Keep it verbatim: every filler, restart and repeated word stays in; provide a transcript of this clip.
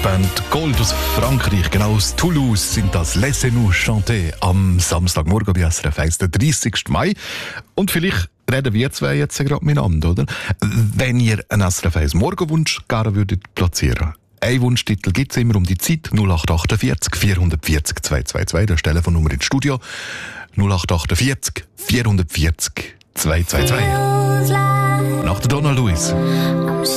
Band Gold aus Frankreich, genau aus Toulouse, sind das «Laissez-nous chanter» am Samstagmorgen bei S R F eins, der dreißigsten Mai. Und vielleicht reden wir zwei jetzt gerade miteinander, oder? Wenn ihr einen S R F eins Morgenwunsch gerne würdet platzieren. Ein Wunschtitel gibt es immer um die Zeit. null acht achtundvierzig vierhundertvierzig zweihundertzweiundzwanzig, das Telefonnummer ins Studio. null acht achtundvierzig vierhundertvierzig zweihundertzweiundzwanzig. Nach der Donna Lewis.